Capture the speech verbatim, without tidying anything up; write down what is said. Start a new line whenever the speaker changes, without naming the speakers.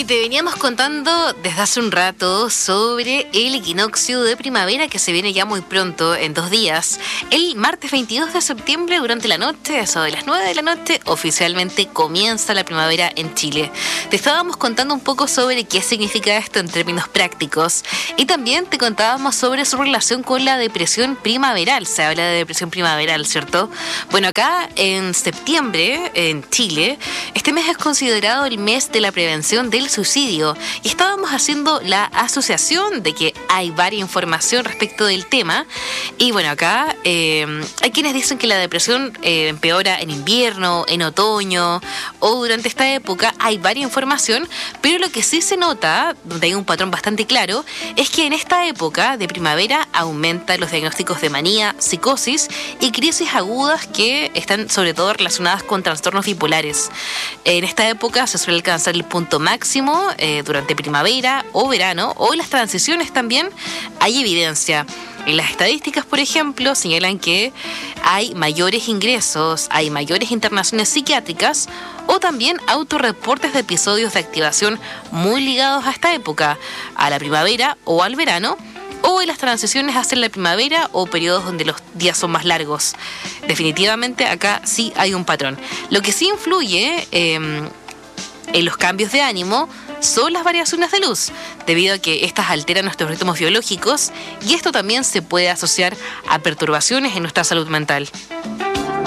Y te veníamos contando desde hace un rato sobre el equinoccio de primavera que se viene ya muy pronto, en dos días. El martes veintidós de septiembre, durante la noche, eso de las nueve de la noche, oficialmente comienza la primavera en Chile. Te estábamos contando un poco sobre qué significa esto en términos prácticos y también te contábamos sobre su relación con la depresión primaveral. Se habla de depresión primaveral, ¿cierto? Bueno, acá en septiembre, en Chile, este mes es considerado el mes de la prevención del suicidio y estábamos haciendo la asociación de que hay varia información respecto del tema. Y bueno, acá eh, hay quienes dicen que la depresión eh, empeora en invierno, en otoño o durante esta época. Hay varia información, pero lo que sí se nota, donde hay un patrón bastante claro, es que en esta época de primavera aumentan los diagnósticos de manía, psicosis y crisis agudas que están sobre todo relacionadas con trastornos bipolares. En esta época se suele alcanzar el punto máximo eh, durante primavera o verano, o en las transiciones también hay evidencia. En las estadísticas, por ejemplo, señalan que hay mayores ingresos, hay mayores internaciones psiquiátricas o también autorreportes de episodios de activación muy ligados a esta época, a la primavera o al verano, o en las transiciones hacia la primavera o periodos donde los días son más largos. Definitivamente acá sí hay un patrón. Lo que sí influye eh, en los cambios de ánimo son las variaciones de luz, debido a que estas alteran nuestros ritmos biológicos y esto también se puede asociar a perturbaciones en nuestra salud mental.